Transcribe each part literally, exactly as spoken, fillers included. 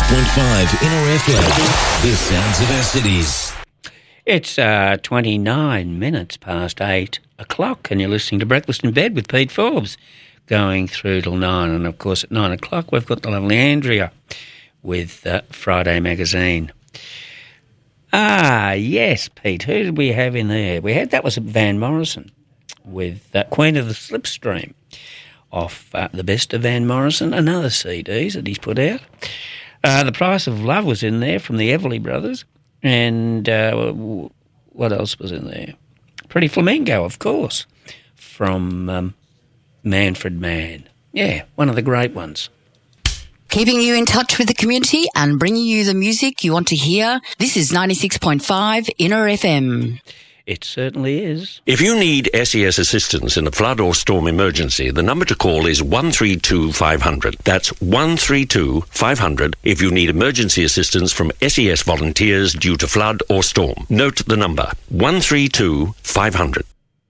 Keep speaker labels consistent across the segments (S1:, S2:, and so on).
S1: point five Inner F M. The sounds of our cities.
S2: It's uh, twenty-nine minutes past eight o'clock, and you're listening to Breakfast in Bed with Pete Forbes, going through till nine. And, of course, at nine o'clock, we've got the lovely Andrea with uh, Friday Magazine. Ah, yes, Pete, who did we have in there? We had, that was Van Morrison with uh, Queen of the Slipstream off uh, The Best of Van Morrison, another C Ds that he's put out. Uh, The Price of Love was in there from the Everly Brothers. And uh, what else was in there? Pretty Flamingo, of course, from um, Manfred Mann. Yeah, one of the great ones.
S3: Keeping you in touch with the community and bringing you the music you want to hear. This is ninety-six point five Inner F M.
S2: It certainly is.
S4: If you need S E S assistance in a flood or storm emergency, the number to call is one three two five hundred. That's one three two five hundred if you need emergency assistance from S E S volunteers due to flood or storm. Note the number, one three two five hundred.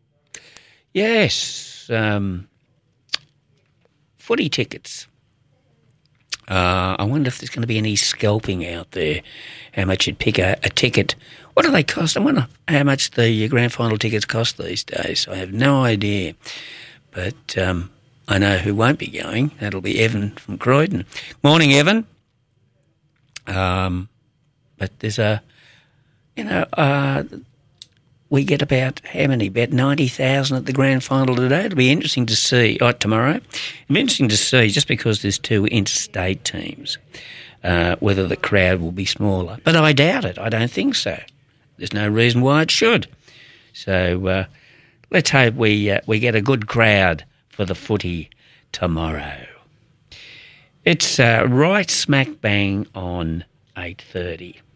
S2: Yes, um, footy tickets. Uh, I wonder if there's going to be any scalping out there, how much you'd pick a, a ticket. What do they cost? I wonder how much the grand final tickets cost these days. I have no idea. But um, I know who won't be going. That'll be Evan from Croydon. Morning, Evan. Um, but there's a, you know, uh, we get about, how many? About ninety thousand at the grand final today. It'll be interesting to see, oh, tomorrow. It'll be interesting to see, just because there's two interstate teams, uh, whether the crowd will be smaller. But I doubt it. I don't think so. There's no reason why it should. So uh, let's hope we uh, we get a good crowd for the footy tomorrow. It's uh, right smack bang on eight thirty.